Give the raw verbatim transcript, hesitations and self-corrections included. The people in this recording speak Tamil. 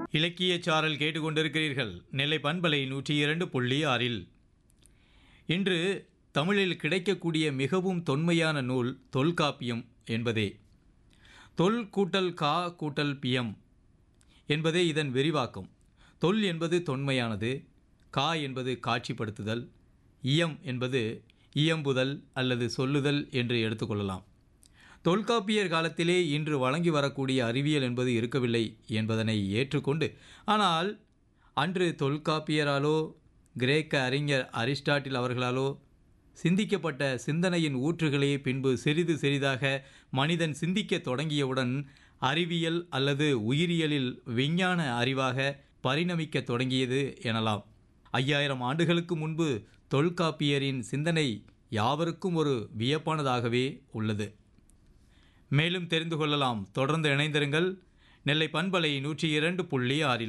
இலக்கிய சாரல் கேட்டுக்கொண்டிருக்கிறீர்கள். நெல்லை பண்பலை நூற்றி இரண்டு புள்ளி ஆறில் இன்று தமிழில் கிடைக்கக்கூடிய மிகவும் தொன்மையான நூல் தொல்காப்பியம் என்பதே. தொல் கூட்டல் கா கூட்டல் பியம் என்பதே இதன் விரிவாக்கம். தொல் என்பது தொன்மையானது, கா என்பது காட்சிப்படுத்துதல், இயம் என்பது இயம்புதல் அல்லது சொல்லுதல் என்று எடுத்துக்கொள்ளலாம். தொல்காப்பியர் காலத்திலே இன்று வழங்கி வரக்கூடிய அறிவியல் என்பது இருக்கவில்லை என்பதனை ஏற்றுக்கொண்டு, ஆனால் அன்று தொல்காப்பியராலோ கிரேக்க அறிஞர் அரிஸ்டாட்டில் அவர்களாலோ சிந்திக்கப்பட்ட சிந்தனையின் ஊற்றுகளே பின்பு சிறிது சிறிதாக மனிதன் சிந்திக்க தொடங்கியவுடன் அறிவியல் அல்லது உயிரியலில் விஞ்ஞான அறிவாக பரிணமிக்க தொடங்கியது எனலாம். ஐயாயிரம் ஆண்டுகளுக்கு முன்பு தொல்காப்பியரின் சிந்தனை யாவருக்கும் ஒரு வியப்பானதாகவே உள்ளது. மேலும் தெரிந்து கொள்ளலாம். தொடர்ந்து இணைந்திருங்கள். நெல்லை பண்பலை நூற்றி இரண்டு புள்ளி ஆறில்.